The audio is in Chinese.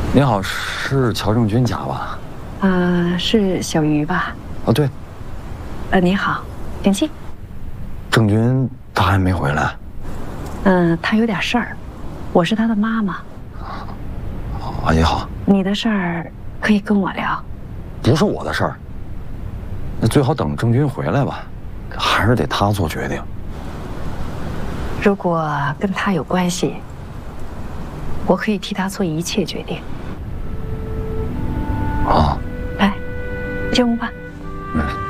您好，是乔正军家吧？ 是小鱼吧？ 哦，对。 你好，请进。 正军他还没回来。 他有点事儿，我是他的妈妈。 阿姨好。 你的事儿可以跟我聊。 不是我的事儿，那最好等正军回来吧，还是得他做决定。 如果跟他有关系，我可以替他做一切决定。 啊， 来，进屋吧。 嗯。